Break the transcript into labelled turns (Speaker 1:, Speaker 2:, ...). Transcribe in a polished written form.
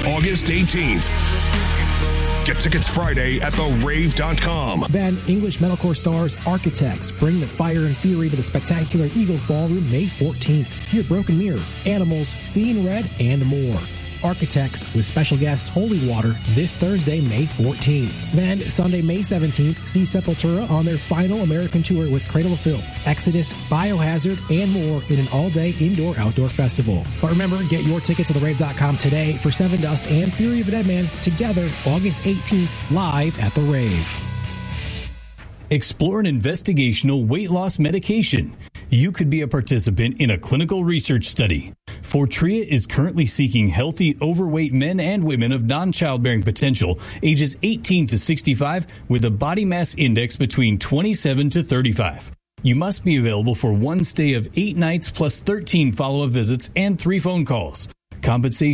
Speaker 1: August 18th. Get tickets Friday at therave.com.
Speaker 2: Band English metalcore stars Architects bring the fire and fury to the spectacular Eagles Ballroom May 14th. Hear Broken Mirror, Animals, Seeing Red, and more. Architects with special guests Holy Water this Thursday, May 14th. Then Sunday, May 17th, see Sepultura on their final American tour with Cradle of Filth, Exodus, Biohazard, and more in an all-day indoor-outdoor festival. But remember, get your tickets to therave.com today for Seven Dust and Theory of a Deadman together August 18th, live at The Rave.
Speaker 3: Explore an investigational weight loss medication. You could be a participant in a clinical research study. Fortrea is currently seeking healthy, overweight men and women of non-childbearing potential, ages 18 to 65, with a body mass index between 27 to 35. You must be available for one stay of 8 nights plus 13 follow-up visits and 3 phone calls. Compensation